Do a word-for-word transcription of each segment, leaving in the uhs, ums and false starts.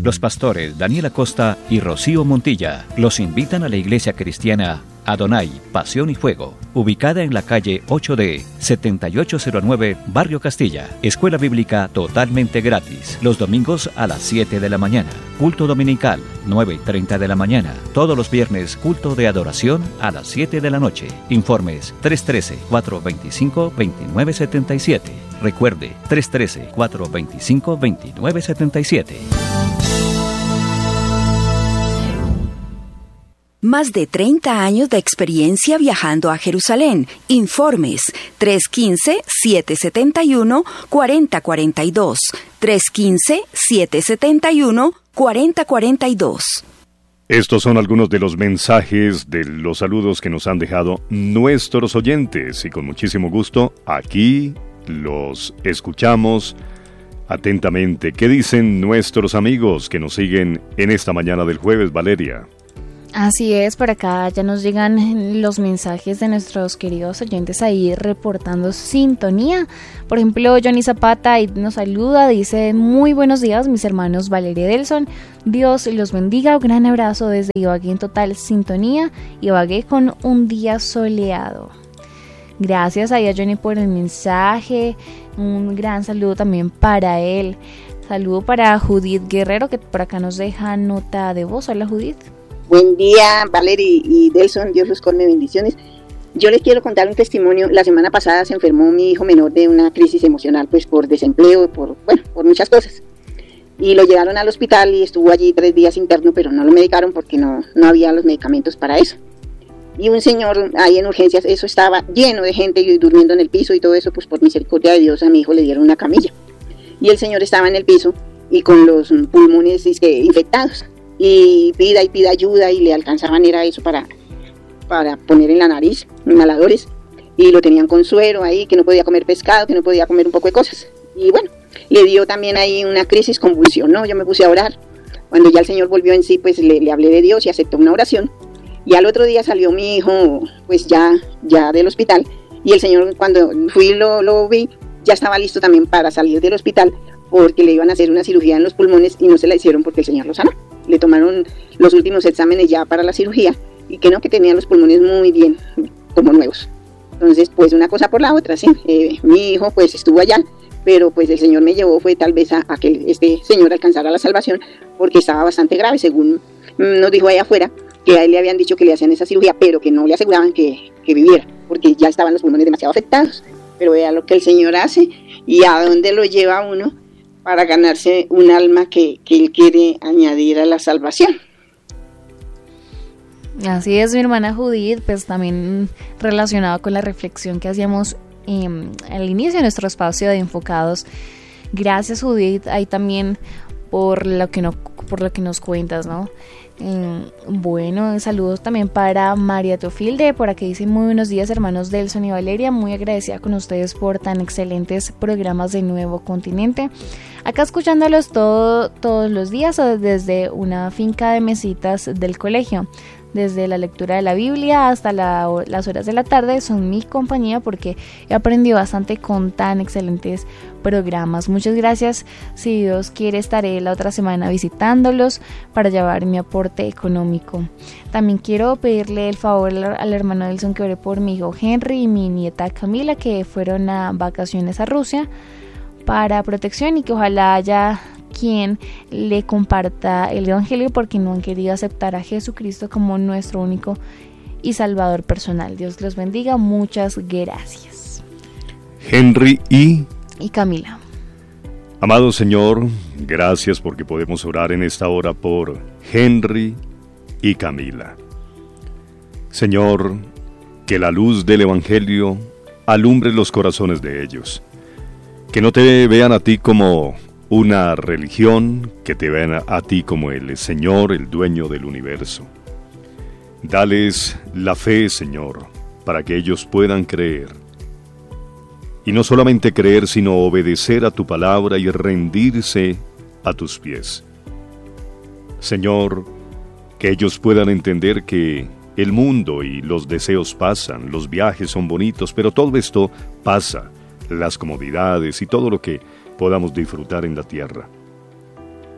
Los pastores Daniel Acosta y Rocío Montilla los invitan a la iglesia cristiana Adonai, Pasión y Fuego, ubicada en la calle ocho D, setenta y ocho cero nueve, Barrio Castilla. Escuela bíblica totalmente gratis. Los domingos a las siete de la mañana. Culto dominical, nueve y treinta de la mañana. Todos los viernes, culto de adoración a las siete de la noche. Informes tres uno tres, cuatro dos cinco, dos nueve siete siete. Recuerde, tres uno tres, cuatro dos cinco, dos nueve siete siete. Más de treinta años de experiencia viajando a Jerusalén. Informes tres uno cinco, siete siete uno, cuatro cero cuatro dos. tres uno cinco, siete siete uno, cuatro cero cuatro dos. Estos son algunos de los mensajes de los saludos que nos han dejado nuestros oyentes y con muchísimo gusto aquí los escuchamos atentamente. ¿Qué dicen nuestros amigos que nos siguen en esta mañana del jueves, Valeria? Así es, por acá ya nos llegan los mensajes de nuestros queridos oyentes ahí reportando sintonía. Por ejemplo, Johnny Zapata ahí nos saluda, dice: muy buenos días mis hermanos Valeria y Delson, Dios los bendiga, un gran abrazo desde Ibagué en total sintonía, Ibagué con un día soleado. Gracias ahí a Johnny por el mensaje, un gran saludo también para él. Saludo para Judith Guerrero que por acá nos deja nota de voz. Hola Judith. Buen día, Valeria y Delson, Dios los colme bendiciones. Yo les quiero contar un testimonio. La semana pasada se enfermó mi hijo menor de una crisis emocional, pues por desempleo, por bueno, por muchas cosas. Y lo llevaron al hospital y estuvo allí tres días interno, pero no lo medicaron porque no, no había los medicamentos para eso. Y un señor ahí en urgencias, eso estaba lleno de gente y durmiendo en el piso y todo eso, pues por misericordia de Dios a mi hijo le dieron una camilla. Y el señor estaba en el piso y con los pulmones es que, infectados. Y pida y pida ayuda y le alcanzaban era eso para, para poner en la nariz, inhaladores, y lo tenían con suero ahí, que no podía comer pescado, que no podía comer un poco de cosas. Y bueno, le dio también ahí una crisis, convulsión, ¿no? Yo me puse a orar. Cuando ya el Señor volvió en sí, pues le, le hablé de Dios y aceptó una oración. Y al otro día salió mi hijo, pues ya, ya del hospital, y el Señor, cuando fui y lo, lo vi, ya estaba listo también para salir del hospital, porque le iban a hacer una cirugía en los pulmones y no se la hicieron porque el Señor lo sanó. Le tomaron los últimos exámenes ya para la cirugía y que no, que tenían los pulmones muy bien, como nuevos. Entonces, pues una cosa por la otra, sí. Eh, mi hijo pues estuvo allá, pero pues el Señor me llevó fue tal vez a, a que este señor alcanzara la salvación porque estaba bastante grave, según nos dijo allá afuera, que a él le habían dicho que le hacían esa cirugía, pero que no le aseguraban que, que viviera, porque ya estaban los pulmones demasiado afectados. Pero vea lo que el Señor hace y a dónde lo lleva uno para ganarse un alma que, que Él quiere añadir a la salvación. Así es, mi hermana Judith, pues también relacionado con la reflexión que hacíamos eh, al inicio de nuestro espacio de Enfocados. Gracias, Judith, ahí también por lo que, no, por lo que nos cuentas, ¿no? Eh, bueno, saludos también para María Teofilde, por aquí dice: muy buenos días hermanos Delson y Valeria, muy agradecida con ustedes por tan excelentes programas de Nuevo Continente, acá escuchándolos todo, todos los días desde una finca de mesitas del colegio. Desde la lectura de la Biblia hasta la, las horas de la tarde son mi compañía porque he aprendido bastante con tan excelentes programas. Muchas gracias. Si Dios quiere, estaré la otra semana visitándolos para llevar mi aporte económico. También quiero pedirle el favor al, al hermano Delson que ore por mi hijo Henry y mi nieta Camila, que fueron a vacaciones a Rusia para protección, y que ojalá haya quien le comparta el evangelio porque no han querido aceptar a Jesucristo como nuestro único y salvador personal. Dios los bendiga, muchas gracias. Henry y... y Camila. Amado Señor, gracias porque podemos orar en esta hora por Henry y Camila. Señor, que la luz del evangelio alumbre los corazones de ellos, que no te vean a ti como una religión, que te vean a, a ti como el Señor, el dueño del universo. Dales la fe, Señor, para que ellos puedan creer. Y no solamente creer, sino obedecer a tu palabra y rendirse a tus pies. Señor, que ellos puedan entender que el mundo y los deseos pasan, los viajes son bonitos, pero todo esto pasa, las comodidades y todo lo que podamos disfrutar en la tierra.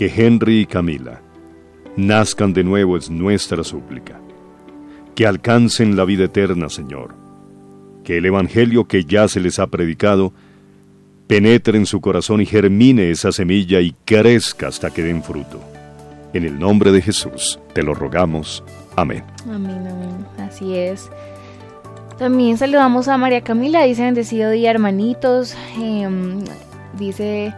que Henry y Camila nazcan de nuevo es nuestra súplica. Que alcancen la vida eterna, Señor. Que el Evangelio que ya se les ha predicado penetre en su corazón y germine esa semilla y crezca hasta que den fruto. En el nombre de Jesús te lo rogamos. Amén. Amén, amén. Así es. También saludamos a María Camila, dice bendecido día, hermanitos. Eh, dice,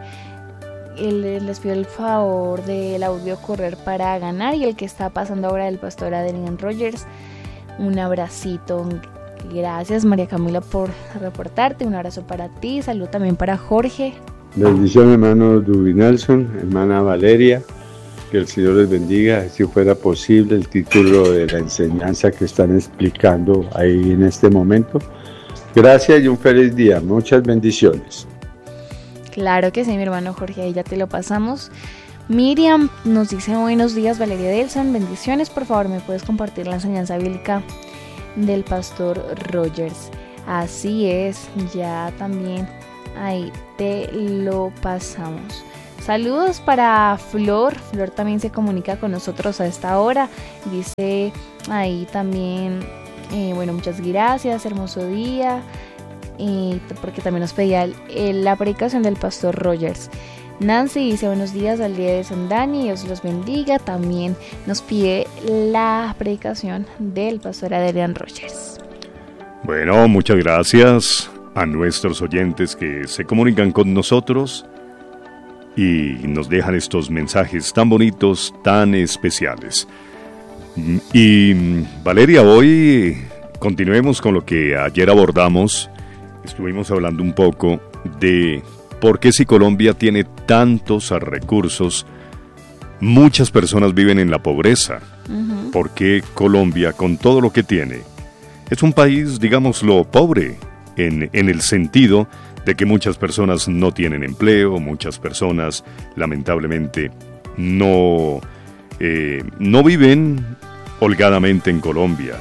él les pido el favor del audio Correr para Ganar y el que está pasando ahora del pastor Adrián Rogers. Un abracito. Gracias, María Camila, por reportarte. Un abrazo para ti. Salud también para Jorge. Bendición, hermano Duby Nelson, hermana Valeria. Que el Señor les bendiga. Si fuera posible, el título de la enseñanza que están explicando ahí en este momento. Gracias y un feliz día. Muchas bendiciones. Claro que sí, mi hermano Jorge. Ahí ya te lo pasamos. Miriam nos dice buenos días, Valeria Delson. Bendiciones. Por favor, ¿me puedes compartir la enseñanza bíblica del pastor Rogers? Así es, ya también ahí te lo pasamos. Saludos para Flor. Flor también se comunica con nosotros a esta hora. Dice ahí también, eh, bueno, muchas gracias, hermoso día. Eh, porque también nos pedía el, el, la predicación del pastor Rogers. Nancy dice buenos días al día de San Dani, Dios los bendiga. También nos pide la predicación del pastor Adrián Rogers. Bueno, muchas gracias a nuestros oyentes que se comunican con nosotros y nos dejan estos mensajes tan bonitos, tan especiales. Y Valeria, hoy continuemos con lo que ayer abordamos. Estuvimos hablando un poco de por qué si Colombia tiene tantos recursos, muchas personas viven en la pobreza. Uh-huh. ¿Por qué Colombia, con todo lo que tiene, es un país, digámoslo, pobre, en, en el sentido de que muchas personas no tienen empleo, muchas personas, lamentablemente, no, eh, no viven holgadamente en Colombia.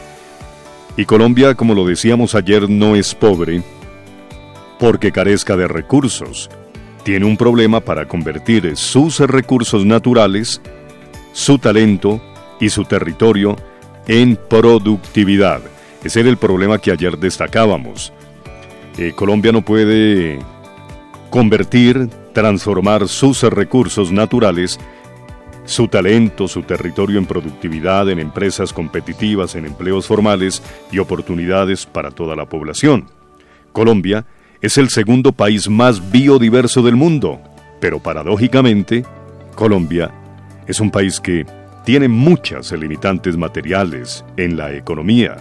Y Colombia, como lo decíamos ayer, no es pobre porque carezca de recursos. Tiene un problema para convertir sus recursos naturales, su talento y su territorio en productividad. Ese era el problema que ayer destacábamos. Eh, Colombia no puede convertir, transformar sus recursos naturales, su talento, su territorio en productividad, en empresas competitivas, en empleos formales y oportunidades para toda la población. Colombia es el segundo país más biodiverso del mundo, pero paradójicamente, Colombia es un país que tiene muchas limitantes materiales en la economía.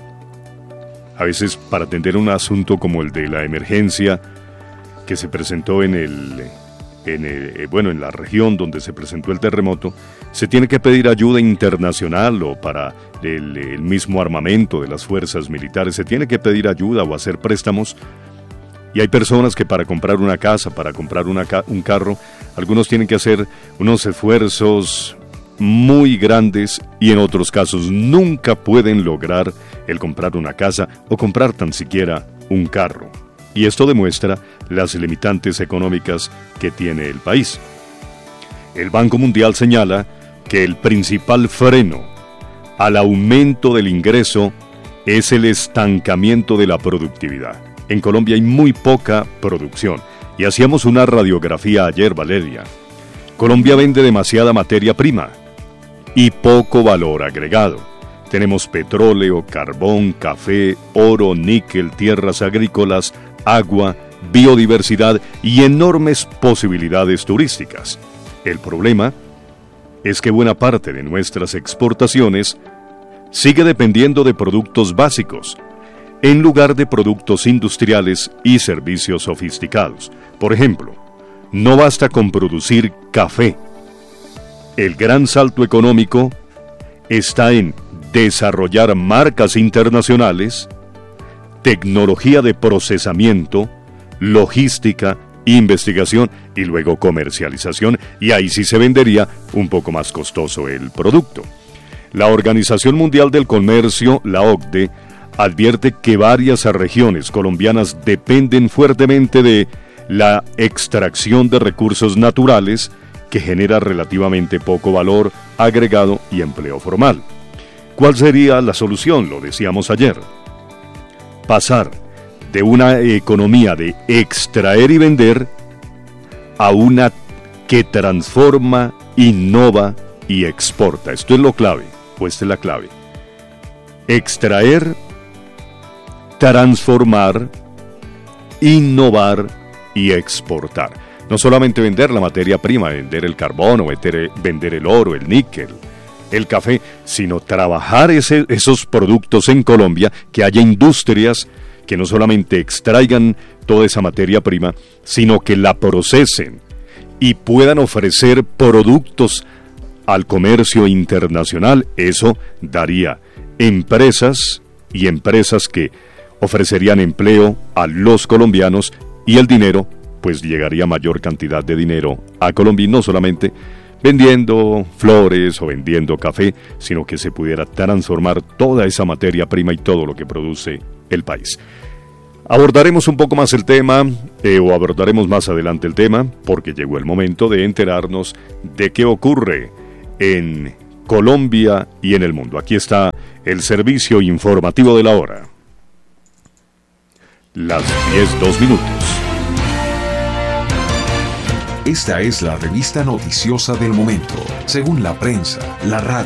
A veces, para atender un asunto como el de la emergencia que se presentó en el, en el, bueno, en la región donde se presentó el terremoto, se tiene que pedir ayuda internacional o para el, el mismo armamento de las fuerzas militares, se tiene que pedir ayuda o hacer préstamos. Y hay personas que para comprar una casa, para comprar una ca- un carro, algunos tienen que hacer unos esfuerzos muy grandes y en otros casos nunca pueden lograr el comprar una casa o comprar tan siquiera un carro. Y esto demuestra las limitantes económicas que tiene el país. El Banco Mundial señala que el principal freno al aumento del ingreso es el estancamiento de la productividad. En Colombia hay muy poca producción. Y hacíamos una radiografía ayer, Valeria. Colombia vende demasiada materia prima y poco valor agregado. Tenemos petróleo, carbón, café, oro, níquel, tierras agrícolas, agua, biodiversidad y enormes posibilidades turísticas. El problema es que buena parte de nuestras exportaciones sigue dependiendo de productos básicos, en lugar de productos industriales y servicios sofisticados. Por ejemplo, no basta con producir café. El gran salto económico está en desarrollar marcas internacionales, tecnología de procesamiento, logística, investigación y luego comercialización, y ahí sí se vendería un poco más costoso el producto. La Organización Mundial del Comercio, la O C D E, advierte que varias regiones colombianas dependen fuertemente de la extracción de recursos naturales que genera relativamente poco valor agregado y empleo formal. ¿Cuál sería la solución? Lo decíamos ayer. Pasar de una economía de extraer y vender a una que transforma, innova y exporta. Esto es lo clave, pues esta es la clave. Extraer, transformar, innovar y exportar. No solamente vender la materia prima, vender el carbón o vender, vender el oro, el níquel, el café, sino trabajar ese, esos productos en Colombia, que haya industrias que no solamente extraigan toda esa materia prima, sino que la procesen y puedan ofrecer productos al comercio internacional. Eso daría empresas y empresas que ofrecerían empleo a los colombianos y el dinero, pues llegaría mayor cantidad de dinero a Colombia, y no solamente vendiendo flores o vendiendo café, sino que se pudiera transformar toda esa materia prima y todo lo que produce el país. Abordaremos un poco más el tema, eh, o abordaremos más adelante el tema, porque llegó el momento de enterarnos de qué ocurre en Colombia y en el mundo. Aquí está el servicio informativo de la hora. Las diez, dos minutos. Esta es la revista noticiosa del momento, según la prensa, la radio